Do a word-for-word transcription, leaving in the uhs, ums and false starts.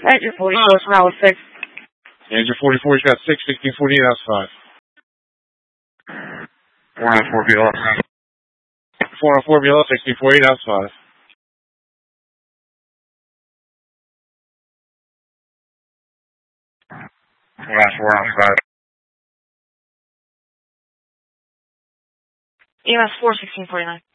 Engine forty-four, it's now six. Engine forty-four, he's got six, sixteen forty-eight, that's five. four nine four B L S. four nine four B L S, sixteen forty-eight, that's five. four nine four, that's five. E M S four, sixteen forty-nine.